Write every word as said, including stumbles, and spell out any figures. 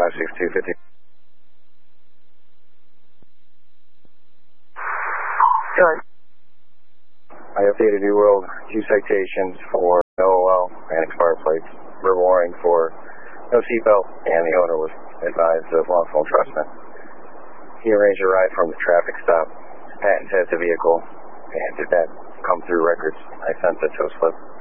five six two fifty. Good. I updated New World two citations for no O L and expired plates, verbal warning for no seatbelt, and the owner was advised of wrongful entrustment. He arranged a ride from the traffic stop to patent test the vehicle, and did that come through records? I sent the tow slip.